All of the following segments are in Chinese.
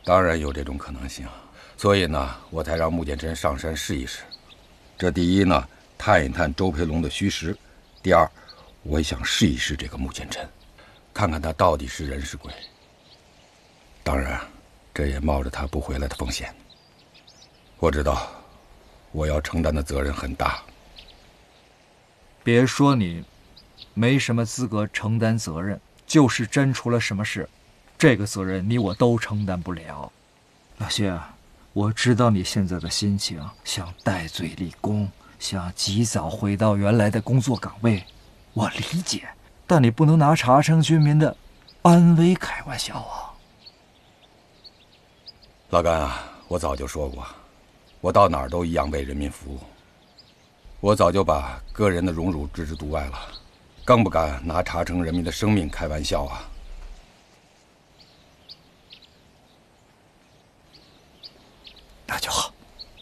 当然有这种可能性，所以呢，我才让穆剑臣上山试一试。这第一呢，探一探周培龙的虚实；第二，我也想试一试这个穆剑臣，看看他到底是人是鬼。当然，这也冒着他不回来的风险。我知道，我要承担的责任很大。 别说你没什么资格承担责任，就是真出了什么事，这个责任你我都承担不了。老薛，我知道你现在的心情，想戴罪立功，想及早回到原来的工作岗位，我理解，但你不能拿茶城居民的安危开玩笑啊。 老甘啊，我早就说过，我到哪儿都一样为人民服务。我早就把个人的荣辱置之度外了，更不敢拿茶城人民的生命开玩笑啊！ 那就好。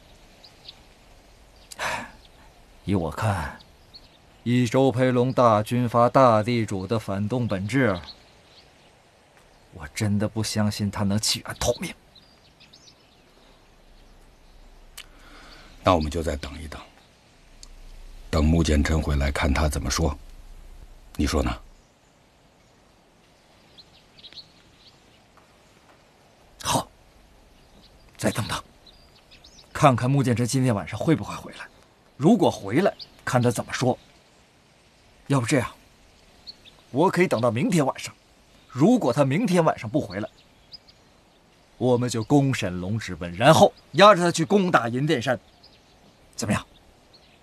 依我看，以周培龙大军阀大地主的反动本质，我真的不相信他能弃暗投明。 那我们就再等一等，等穆剑臣回来，看他怎么说。你说呢？ 好，再等等，看看穆剑臣今天晚上会不会回来。如果回来，看他怎么说。要不这样，我可以等到明天晚上。如果他明天晚上不回来，我们就公审龙之本，然后押着他去攻打银殿山，怎么样？